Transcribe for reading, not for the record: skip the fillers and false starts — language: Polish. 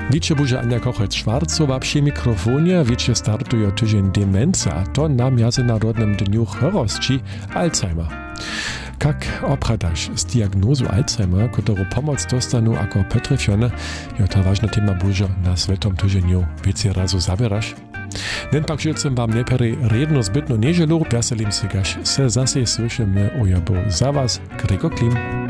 Wiecie buże Ania Kochec-Schwarzowa przy mikrofonie, wiecie startuje tydzień demencja, to na Międzynarodnym Dniu Chorości Alzheimer. Jak opradać z diagnozu Alzheimer, którą pomoc dostanu jako Petryfione, jo ta ważna tema buże na Svetom tydzieniu wiecie razu zabierasz. Nen pak želcem wam najpierw redno zbytno neželu, veselim se gaš se zase slyšíme o jabo za vás, Gregor Klim.